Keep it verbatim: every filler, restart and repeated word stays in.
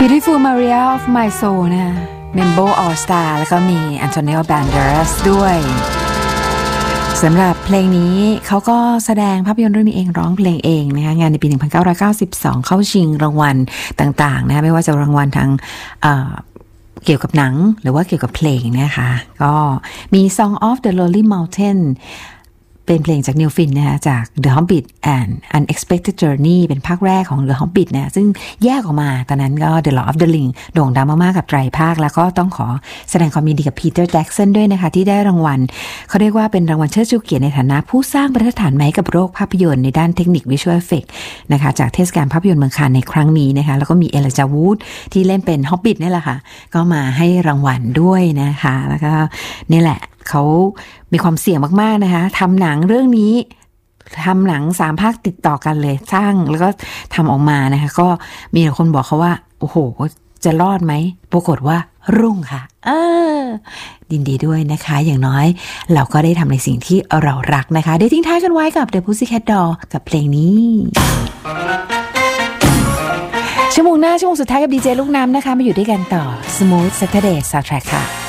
Beautiful Maria of My Soul นะคะ Mambo All Star แล้วก็มี Antonio Banderas ด้วยสำหรับเพลงนี้เขาก็แสดงภาพยนตร์เรื่องนี้เองร้องเพลงเองนะคะงานในปีหนึ่งพันเก้าร้อยเก้าสิบสองเข้าชิงรางวัลต่างๆนะคะไม่ว่าจะรางวัลทางเอ่อเกี่ยวกับหนังหรือว่าเกี่ยวกับเพลงนะคะก็มี Song of the Lonely Mountain เป็นเพลงจากนิวฟินนะคะจาก The Hobbit and Unexpected Journey เป็นภาคแรกของ The Hobbit นะซึ่งแยกออกมาตอนนั้นก็ The Lord of the Ring โด่งดังมากๆกับไตรภาคแล้วก็ต้องขอแสดงความยินดีกับ Peter Jackson ด้วยนะคะที่ได้รางวัลเขาเรียกว่าเป็นรางวัลเชิดชูเกียรติในฐานะผู้สร้างบรรทัดฐานใหม่กับโลกภาพยนตร์ในด้านเทคนิค Visual Effect นะคะจากเทศกาลภาพยนตร์เมืองคานในครั้งนี้นะคะแล้วก็มีเอลิจาวูดที่เล่นเป็น Hobbit นี่แหละค่ะก็มาให้รางวัลด้วยนะคะแล้วก็นี่แหละเขามีความเสี่ยงมากๆนะคะทำหนังเรื่องนี้ทำหนังสามภาคติดต่อกันเลยสร้างแล้วก็ทำออกมานะคะก็มีคนบอกเขาว่าโอ้โหจะรอดไหมปรากฏว่ารุ่งค่ะเออยินดีด้วยนะคะอย่างน้อยเราก็ได้ทำในสิ่งที่เรารักนะคะเดี๋ยวทิ้งท้ายกันไว้กับ The Pussycat Doll กับเพลงนี้ชั่วโมงหน้าชั่วโมงสุดท้ายกับดีเจลูกน้ำนะคะมาอยู่ด้วยกันต่อ Smooth Saturday Soundtrack ค่ะ